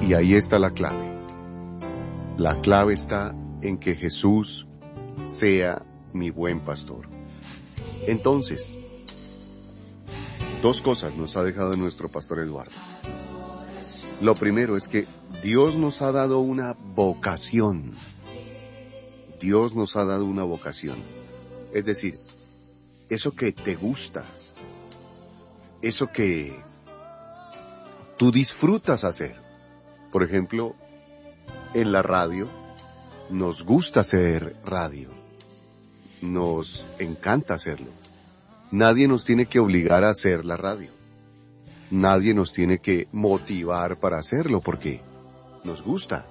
Y ahí está la clave. La clave está en que Jesús sea mi buen pastor. Entonces, dos cosas nos ha dejado nuestro pastor Eduardo. Lo primero es que Dios nos ha dado una vocación. Dios nos ha dado una vocación. Es decir, eso que te gusta, eso que tú disfrutas hacer. Por ejemplo, en la radio, nos gusta hacer radio. Nos encanta hacerlo. Nadie nos tiene que obligar a hacer la radio. Nadie nos tiene que motivar para hacerlo porque nos gusta.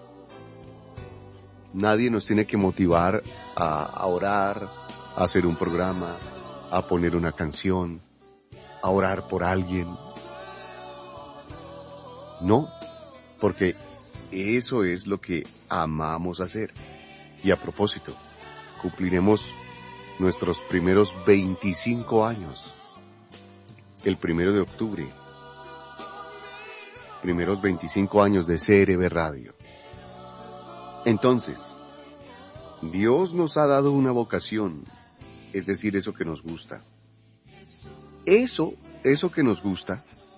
Nadie nos tiene que motivar a orar, a hacer un programa, a poner una canción, a orar por alguien. No, porque eso es lo que amamos hacer. Y a propósito, cumpliremos nuestros primeros 25 años, el 1 de octubre, primeros 25 años de CRB Radio. Entonces, Dios nos ha dado una vocación, es decir, eso que nos gusta. Eso que nos gusta,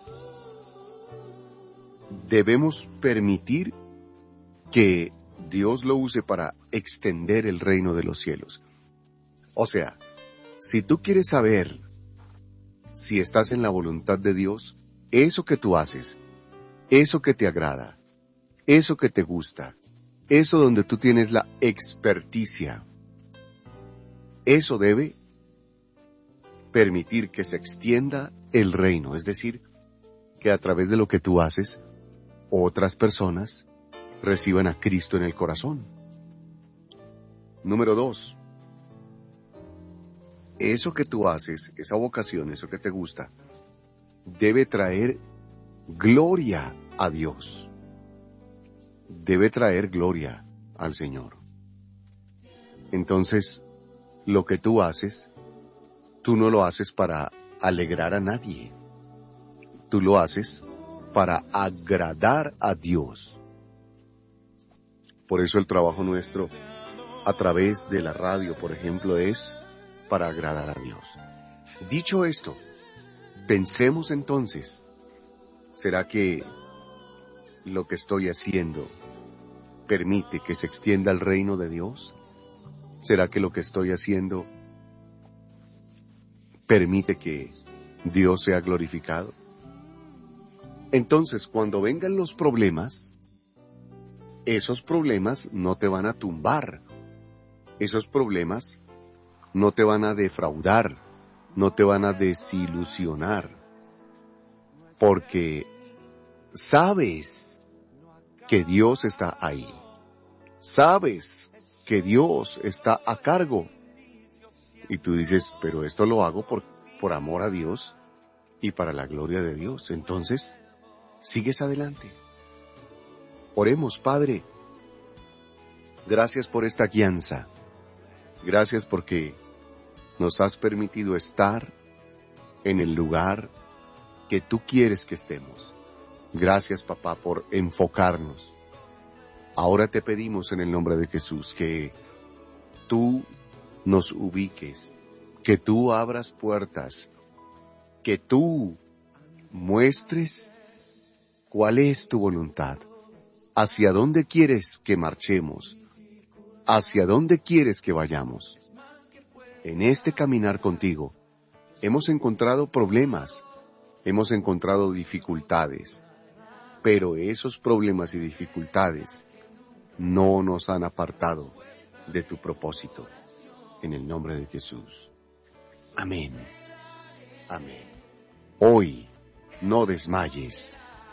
debemos permitir que Dios lo use para extender el reino de los cielos. O sea, si tú quieres saber si estás en la voluntad de Dios, eso que tú haces, eso que te agrada, eso que te gusta, eso donde tú tienes la experticia, eso debe permitir que se extienda el reino, es decir, que a través de lo que tú haces, otras personas reciban a Cristo en el corazón. Número 2. Eso que tú haces, esa vocación, eso que te gusta, debe traer gloria a Dios. Debe traer gloria al Señor. Entonces, lo que tú haces, tú no lo haces para alegrar a nadie. Tú lo haces para agradar a Dios. Por eso el trabajo nuestro a través de la radio, por ejemplo, es para agradar a Dios. Dicho esto, pensemos entonces, ¿será que lo que estoy haciendo permite que se extienda el reino de Dios? ¿Será que lo que estoy haciendo permite que Dios sea glorificado? Entonces, cuando vengan los problemas, esos problemas no te van a tumbar. Esos problemas no te van a defraudar, no te van a desilusionar, porque sabes que Dios está ahí. Sabes que Dios está a cargo. Y tú dices, pero esto lo hago por amor a Dios y para la gloria de Dios. Entonces, sigues adelante. Oremos, Padre. Gracias por esta guianza. Gracias porque nos has permitido estar en el lugar que tú quieres que estemos. Gracias, papá, por enfocarnos. Ahora te pedimos en el nombre de Jesús que tú nos ubiques, que tú abras puertas, que tú muestres cuál es tu voluntad, hacia dónde quieres que marchemos, hacia dónde quieres que vayamos. En este caminar contigo hemos encontrado problemas, hemos encontrado dificultades, pero esos problemas y dificultades no nos han apartado de tu propósito. En el nombre de Jesús. Amén. Amén. Hoy no desmayes.